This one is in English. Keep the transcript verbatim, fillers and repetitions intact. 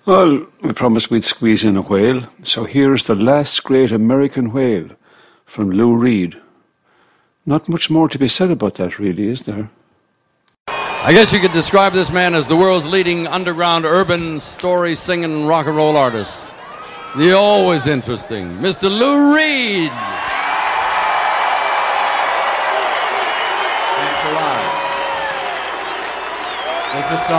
Well, we promised we'd squeeze in a whale, so here's the last great American whale from Lou Reed. Not much more to be said about that, really, is there? I guess you could describe this man as the world's leading underground urban story singing rock and roll artist. The always interesting Mister Lou Reed. Thanks a lot. This is song